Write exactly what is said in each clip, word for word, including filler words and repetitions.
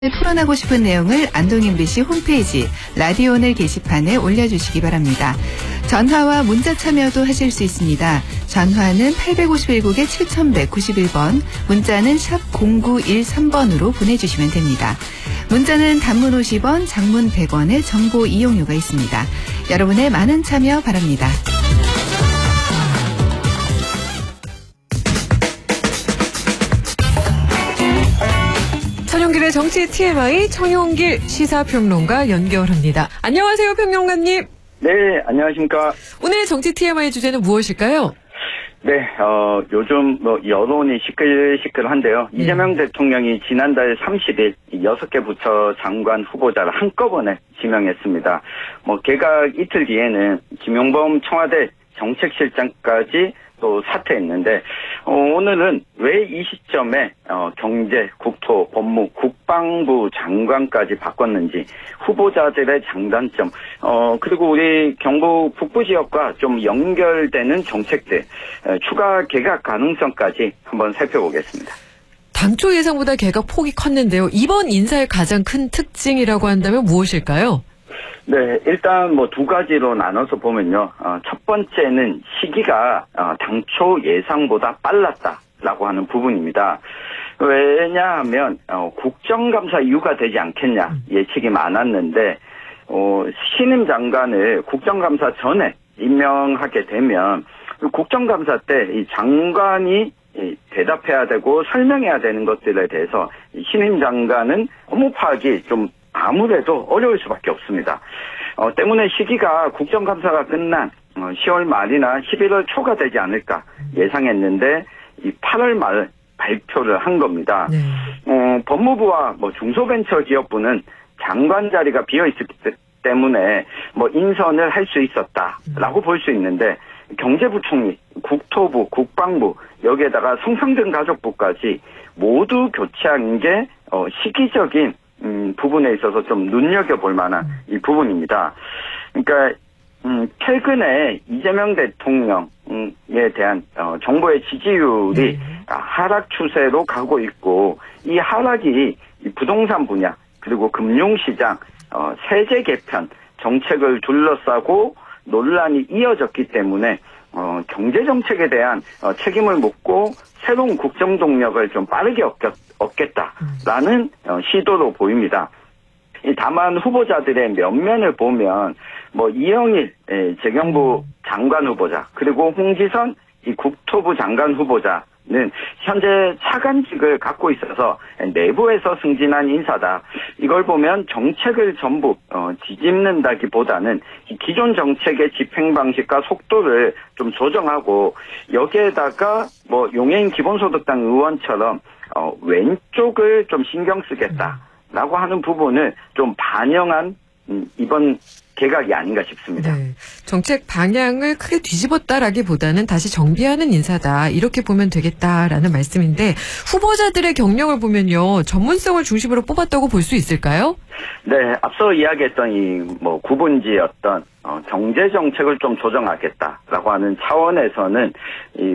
토론하고 싶은 내용을 안동 엠비씨 홈페이지 라디오 오늘 게시판에 올려주시기 바랍니다. 전화와 문자 참여도 하실 수 있습니다. 전화는 팔백오십일 국에 칠천백구십일 번, 문자는 샵 공구일삼 번으로 보내주시면 됩니다. 문자는 단문 오십 원, 장문 백 원의 정보 이용료가 있습니다. 여러분의 많은 참여 바랍니다. 청룡길의 정치 티엠아이 청룡길 시사평론가 연결합니다. 안녕하세요, 평론가님. 네, 안녕하십니까. 오늘 정치 티엠아이 주제는 무엇일까요? 네, 어, 요즘 뭐 여론이 시끌시끌한데요. 네. 이재명 대통령이 지난달 삼십 일 여섯 개 부처 장관 후보자를 한꺼번에 지명했습니다. 뭐 개각 이틀 뒤에는 김용범 청와대 정책실장까지 또 사퇴했는데, 어, 오늘은 왜 이 시점에 어, 경제, 국토, 법무, 국방부 장관까지 바꿨는지, 후보자들의 장단점, 어, 그리고 우리 경북 북부 지역과 좀 연결되는 정책들, 어, 추가 개각 가능성까지 한번 살펴보겠습니다. 당초 예상보다 개각 폭이 컸는데요. 이번 인사의 가장 큰 특징이라고 한다면 무엇일까요? 네, 일단 뭐 두 가지로 나눠서 보면요. 어, 첫 번째는 시기가 어, 당초 예상보다 빨랐다라고 하는 부분입니다. 왜냐하면 어, 국정감사 이유가 되지 않겠냐 예측이 많았는데, 어, 신임 장관을 국정감사 전에 임명하게 되면 국정감사 때 이 장관이 이 대답해야 되고 설명해야 되는 것들에 대해서 신임 장관은 업무 파악이 좀 아무래도 어려울 수밖에 없습니다. 어, 때문에 시기가 국정감사가 끝난 어, 시월 말이나 십일월 초가 되지 않을까 예상했는데, 이 팔월 말 발표를 한 겁니다. 네. 어, 법무부와 뭐 중소벤처기업부는 장관 자리가 비어 있었기 때문에 뭐 인선을 할 수 있었다라고 볼 수 있는데, 경제부총리, 국토부, 국방부, 여기에다가 성상등가족부까지 모두 교체한 게 어, 시기적인 음, 부분에 있어서 좀 눈여겨볼 만한 이 부분입니다. 그러니까 음, 최근에 이재명 대통령에 대한 어, 정부의 지지율이 네. 하락 추세로 가고 있고, 이 하락이 이 부동산 분야 그리고 금융시장, 어, 세제 개편 정책을 둘러싸고 논란이 이어졌기 때문에 어, 경제 정책에 대한 어, 책임을 묻고 새로운 국정 동력을 좀 빠르게 얻겠, 얻겠다라는 어, 시도로 보입니다. 이 다만 후보자들의 면면을 보면 뭐 이영일 예, 재경부 장관 후보자, 그리고 홍지선 이 국토부 장관 후보자 는 현재 차관직을 갖고 있어서 내부에서 승진한 인사다. 이걸 보면 정책을 전부 어, 뒤집는다기보다는 기존 정책의 집행 방식과 속도를 좀 조정하고, 여기에다가 뭐 용해인 기본소득당 의원처럼 어, 왼쪽을 좀 신경 쓰겠다라고 하는 부분을 좀 반영한 음, 이번 개각이 아닌가 싶습니다. 네, 정책 방향을 크게 뒤집었다라기보다는 다시 정비하는 인사다, 이렇게 보면 되겠다라는 말씀인데, 후보자들의 경력을 보면요, 전문성을 중심으로 뽑았다고 볼 수 있을까요? 네, 앞서 이야기했던 이 뭐 구분지였던 어, 경제 정책을 좀 조정하겠다라고 하는 차원에서는 이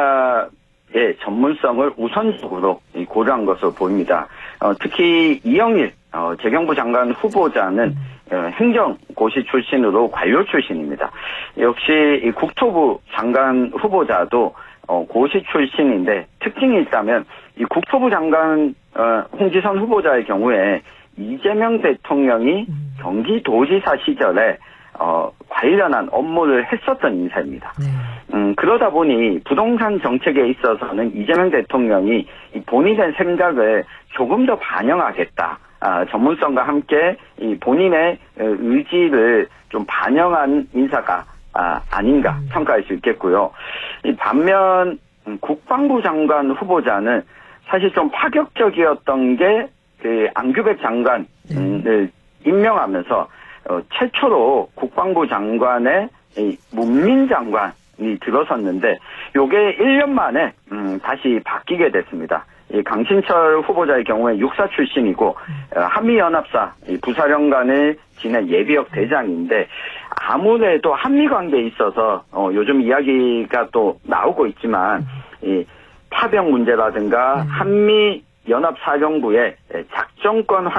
분야의 전문성을 우선적으로 고려한 것으로 보입니다. 어, 특히 이영일 어, 재경부 장관 후보자는 어, 행정고시 출신으로 관료 출신입니다. 역시 이 국토부 장관 후보자도 어, 고시 출신인데, 특징이 있다면 이 국토부 장관 어, 홍지선 후보자의 경우에 이재명 대통령이 경기도지사 시절에 어, 관련한 업무를 했었던 인사입니다. 음, 그러다 보니 부동산 정책에 있어서는 이재명 대통령이 이 본인의 생각을 조금 더 반영하겠다. 아, 전문성과 함께 이 본인의 의지를 좀 반영한 인사가 아, 아닌가 평가할 수 있겠고요. 이 반면 국방부 장관 후보자는 사실 좀 파격적이었던 게 그 안규백 장관을 임명하면서 어, 최초로 국방부 장관의 이 문민 장관이 들어섰는데, 요게 일 년 만에 음, 다시 바뀌게 됐습니다. 이 강신철 후보자의 경우에 육사 출신이고 한미연합사 부사령관을 지낸 예비역 대장인데, 아무래도 한미 관계에 있어서 어, 요즘 이야기가 또 나오고 있지만 이 파병 문제라든가 한미 연합사령부의 작전권